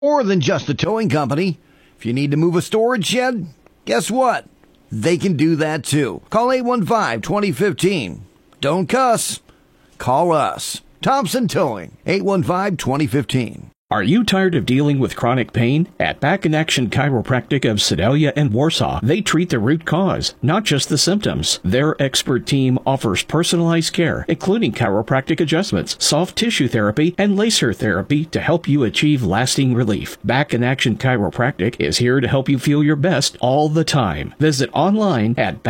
More than just a towing company. If you need to move a storage shed, guess what? They can do that too. Call 815-2015. Don't cuss. Call us. Thompson Towing, 815-2015. Are you tired of dealing with chronic pain? At Back in Action Chiropractic of Sedalia and Warsaw, they treat the root cause, not just the symptoms. Their expert team offers personalized care, including chiropractic adjustments, soft tissue therapy, and laser therapy to help you achieve lasting relief. Back in Action Chiropractic is here to help you feel your best all the time. Visit online at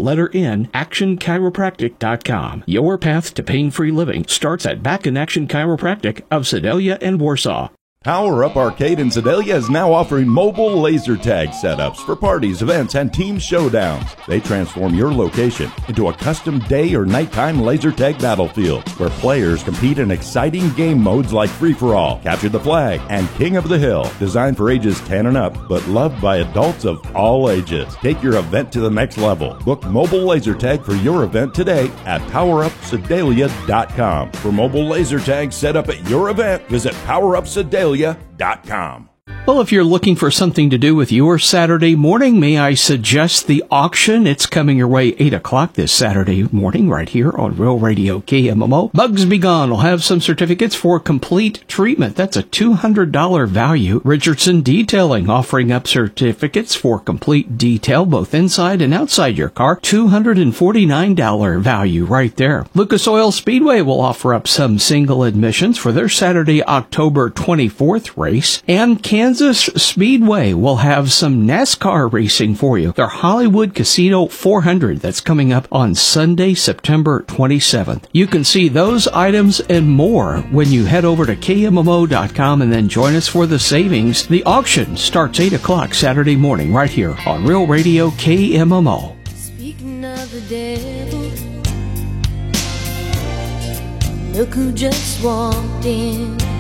actionchiropractic.com. Your path to pain-free living starts at Back in Action Chiropractic of Sedalia and Warsaw. Power Up Arcade in Sedalia is now offering mobile laser tag setups for parties, events, and team showdowns. They transform your location into a custom day or nighttime laser tag battlefield where players compete in exciting game modes like Free-for-All, Capture the Flag, and King of the Hill. Designed for ages 10 and up, but loved by adults of all ages. Take your event to the next level. Book mobile laser tag for your event today at PowerUpSedalia.com. For mobile laser tags set up at your event, visit PowerUpSedalia.com. Well, if you're looking for something to do with your Saturday morning, may I suggest the auction? It's coming your way 8 o'clock this Saturday morning right here on Real Radio KMMO. Bugs Be Gone will have some certificates for complete treatment. That's a $200 value. Richardson Detailing offering up certificates for complete detail, both inside and outside your car. $249 value right there. Lucas Oil Speedway will offer up some single admissions for their Saturday, October 24th race. And Kansas Speedway will have some NASCAR racing for you. Their Hollywood Casino 400 that's coming up on Sunday, September 27th. You can see those items and more when you head over to KMMO.com and then join us for the savings. The auction starts 8 o'clock Saturday morning right here on Real Radio KMMO. Speaking of the devil, look who just walked in.